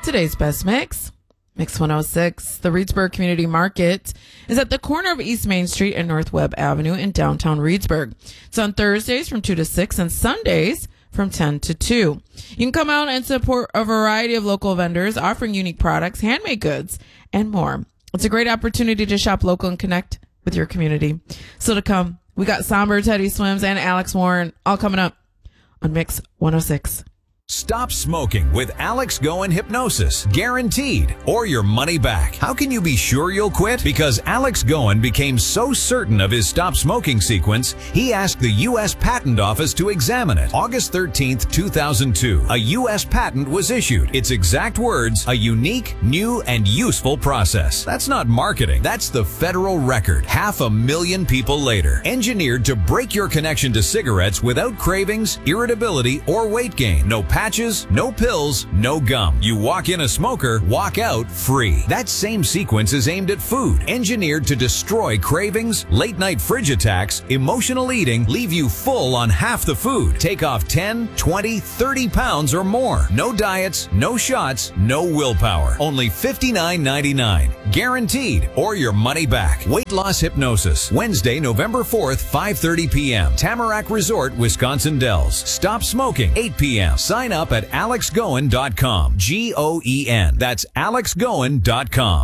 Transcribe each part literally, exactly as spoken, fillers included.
today's best mix. Mix one oh six. The Reedsburg Community Market is at the corner of East Main Street and North Webb Avenue in downtown Reedsburg. It's on Thursdays from two to six and Sundays from ten to two. You can come out and support a variety of local vendors offering unique products, handmade goods, and more. It's a great opportunity to shop local and connect with your community. So to come, we got Somber, Teddy Swims, and Alex Warren all coming up on Mix one oh six. Stop smoking with Alex Goen Hypnosis, guaranteed, or your money back. How can you be sure you'll quit? Because Alex Goen became so certain of his stop smoking sequence, he asked the U S Patent Office to examine it. August thirteenth, two thousand two, a U S patent was issued. Its exact words, a unique, new, and useful process. That's not marketing. That's the federal record. Half a million people later. Engineered to break your connection to cigarettes without cravings, irritability, or weight gain. No patches, no pills, no gum. You walk in a smoker, walk out free. That same sequence is aimed at food, engineered to destroy cravings, late night fridge attacks, emotional eating, leave you full on half the food, take off ten, twenty, thirty pounds or more. No diets, no shots, no willpower. Only fifty-nine ninety-nine. Guaranteed, or your money back. Weight Loss Hypnosis, Wednesday, November fourth, five thirty p.m. Tamarack Resort, Wisconsin Dells. Stop smoking, eight p.m. Sign up at alex goen dot com. G O E N. That's alex goen dot com.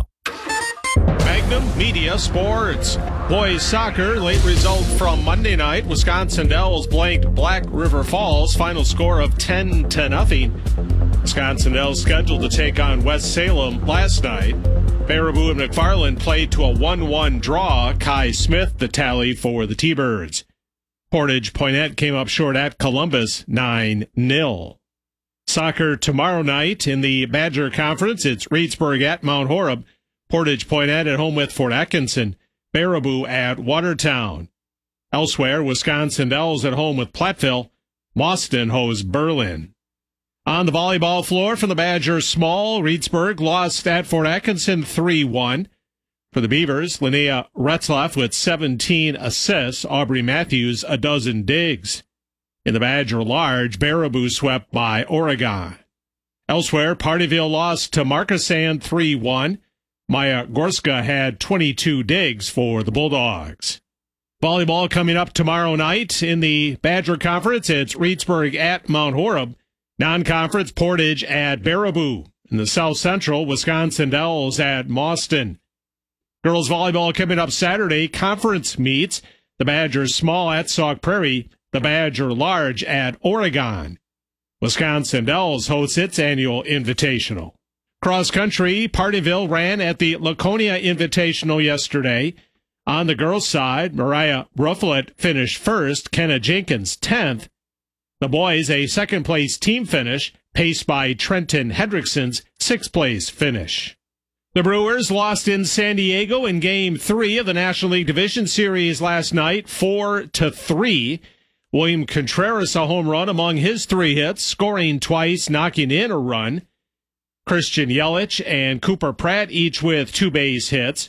Magnum Media Sports. Boys soccer, late result from Monday night. Wisconsin Dells blanked Black River Falls. Final score of ten to nothing. Wisconsin Dells scheduled to take on West Salem last night. Baraboo and McFarland played to a one one draw. Kai Smith, the tally for the T-Birds. Portage Poinet came up short at Columbus, nine nil. Soccer tomorrow night in the Badger Conference. It's Reedsburg at Mount Horeb. Portage Poinet at home with Fort Atkinson. Baraboo at Watertown. Elsewhere, Wisconsin Dells at home with Platteville. Mauston hosts Berlin. On the volleyball floor for the Badger Small, Reedsburg lost at Fort Atkinson three one. For the Beavers, Linnea Retzlaff with seventeen assists. Aubrey Matthews a dozen digs. In the Badger Large, Baraboo swept by Oregon. Elsewhere, Partyville lost to Markesan three one. Maya Gorska had twenty-two digs for the Bulldogs. Volleyball coming up tomorrow night in the Badger Conference. It's Reedsburg at Mount Horeb. Non-conference, Portage at Baraboo. In the South Central, Wisconsin Dells at Mauston. Girls volleyball coming up Saturday. Conference meets. The Badger Small at Sauk Prairie. The Badger Large at Oregon. Wisconsin Dells hosts its annual invitational. Cross country, Partyville ran at the Laconia Invitational yesterday. On the girls' side, Mariah Rufflet finished first, Kenna Jenkins tenth. The boys, a second-place team finish, paced by Trenton Hendrickson's sixth-place finish. The Brewers lost in San Diego in Game three of the National League Division Series last night, four to three. William Contreras a home run among his three hits, scoring twice, knocking in a run. Christian Yelich and Cooper Pratt each with two base hits.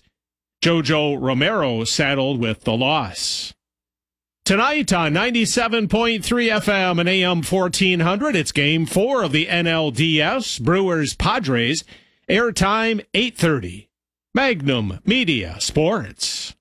Jojo Romero saddled with the loss. Tonight on ninety-seven point three F M and A M fourteen hundred, it's Game four of the N L D S, Brewers-Padres. Airtime eight thirty. Magnum Media Sports.